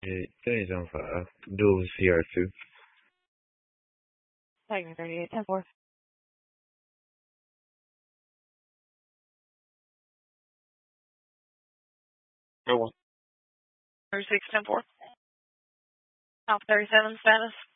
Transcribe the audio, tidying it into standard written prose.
Johnny on 5. Dual CR2. Tiger 38, 10-4. Go on. 36, 10-4. Alpha 37, status.